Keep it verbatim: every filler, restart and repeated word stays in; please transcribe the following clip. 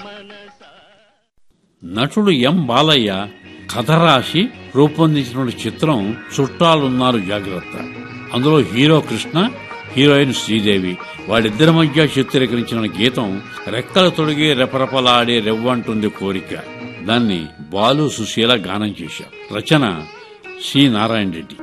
నటుడు ఎం బాలయ్య కథ రాసి రూపొందించిన చిత్రం చుట్టాలున్నారు జాగ్రత్త. అందులో హీరో కృష్ణ, హీరోయిన్ శ్రీదేవి. వాళ్ళిద్దరి మధ్య చిత్రీకరించిన గీతం రెక్కలు తొడిగి రెపరెపలాడే రెవ్వంటుంది కోరిక. దాన్ని బాలు సుశీల గానం చేశారు. రచన సి నారాయణ రెడ్డి.